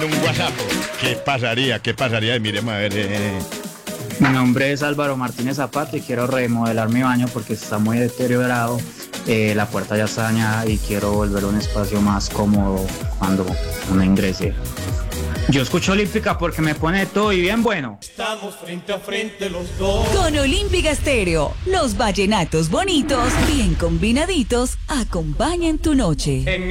mandando un WhatsApp. ¿Qué pasaría? ¿Qué pasaría? Miremos a ver. Mi nombre es Álvaro Martínez Zapata y quiero remodelar mi baño porque está muy deteriorado. La puerta ya está dañada y quiero volver a un espacio más cómodo cuando uno ingrese. Yo escucho Olímpica porque me pone todo y bien bueno. Estamos frente a frente los dos. Con Olímpica Estéreo, los vallenatos bonitos, bien combinaditos, acompañan tu noche.